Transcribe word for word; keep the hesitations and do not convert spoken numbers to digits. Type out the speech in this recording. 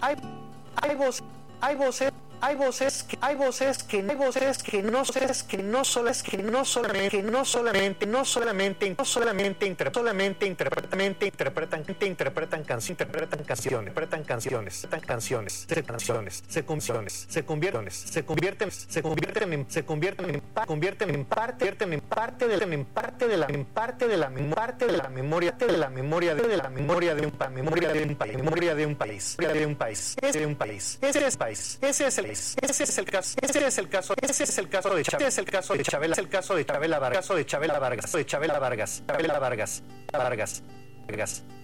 hay, hay voces, hay voces, hay voces que, hay voces que, hay voces que no, voces que no solo es que no solamente, que no solamente, no solamente, no solamente, inter, solamente interpretan, interpretan, interpretan canciones, interpretan canciones, interpretan canciones, interpretan canciones, se canciones, se canciones, se convierten, se convierten, se convierten en, se convierten en, convierten en parte, convierten en parte de, en parte de la, en parte de la, parte de la memoria, de la memoria, de la memoria de un país, memoria de un país, memoria de un país, de un país, es de un país, ese es país, ese es el Ese es el caso, ese es el caso, ese es el caso de Chabela, es el caso de Chabela, es el caso de Chabela Vargas, caso de Chabela Vargas, de Chabela Vargas, Chabela Vargas, Vargas, Vargas.